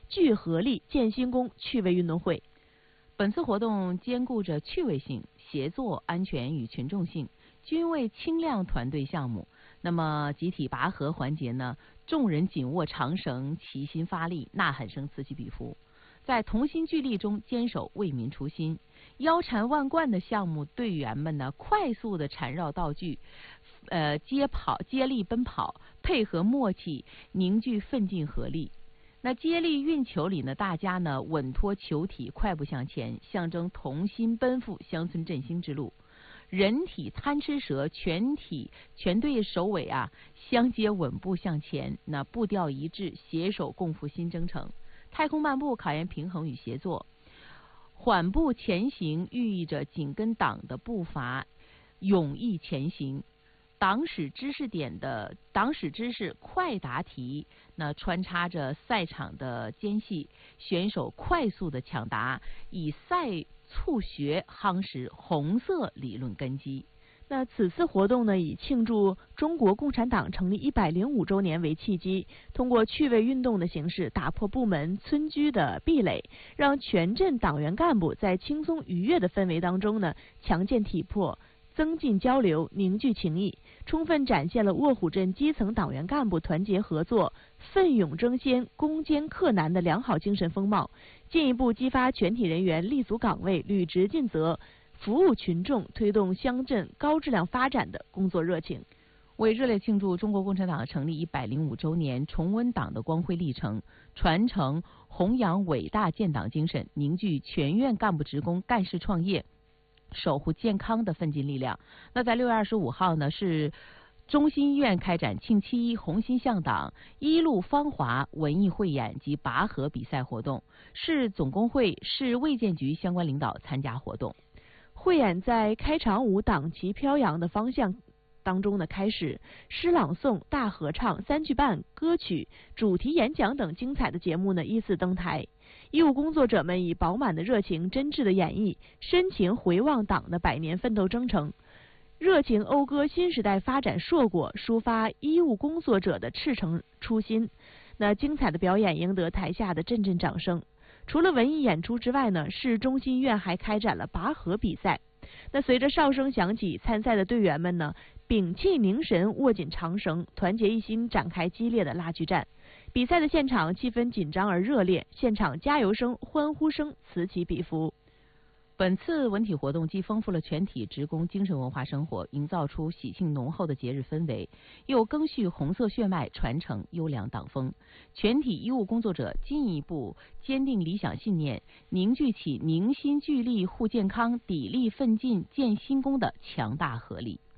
聚合力建新功趣味运动会。 本次活动兼顾着趣味性、协作、安全与群众性，均为轻量团队项目。那么集体拔河环节呢，众人紧握长绳，齐心发力，呐喊声此起彼伏，在同心聚力中坚守为民初心。腰缠万贯的项目队员们呢，快速的缠绕道具，接力奔跑，配合默契，凝聚奋进合力。那接力运球里呢，大家呢稳托球体，快步向前，象征同心奔赴乡村振兴之路。人体贪吃蛇，全队首尾啊相接稳步向前，那步调一致，携手共赴新征程。太空漫步考验平衡与协作，缓步前行寓意着紧跟党的步伐，勇毅前行。党史知识快答题，那穿插着赛场的间隙，选手快速的抢答，以赛促学夯实红色理论根基。 那此次活动呢，以庆祝中国共产党成立105周年为契机，通过趣味运动的形式，打破部门村居的壁垒，让全镇党员干部在轻松愉悦的氛围当中呢，强健体魄，增进交流，凝聚情谊，充分展现了卧虎镇基层党员干部团结合作、奋勇争先、攻坚克难的良好精神风貌，进一步激发全体人员立足岗位、履职尽责、服务群众、推动乡镇高质量发展的工作热情。 为热烈庆祝中国共产党成立105周年，重温党的光辉历程，传承弘扬伟大建党精神，凝聚全院干部职工干事创业、守护健康的奋进力量。那在6月25号呢，是中心医院开展庆7·1红心向党、一路芳华文艺汇演及拔河比赛活动，市总工会、市卫健局相关领导参加活动。 汇演在开场舞党旗飘扬的方向当中呢开始，诗朗诵、大合唱、3句半、歌曲、主题演讲等精彩的节目呢依次登台。医务工作者们以饱满的热情、真挚的演绎，深情回望党的100年奋斗征程，热情讴歌新时代发展硕果，抒发医务工作者的赤诚初心。那精彩的表演赢得台下的阵阵掌声。除了文艺演出之外呢，市中心医院还开展了拔河比赛。那随着哨声响起，参赛的队员们呢，屏气凝神，握紧长绳，团结一心，展开激烈的拉锯战。比赛的现场气氛紧张而热烈，现场加油声、欢呼声此起彼伏。 本次文体活动既丰富了全体职工精神文化生活，营造出喜庆浓厚的节日氛围，又赓续红色血脉，传承优良党风。全体医务工作者进一步坚定理想信念，凝聚起凝心聚力护健康、砥砺奋进建新功的强大合力。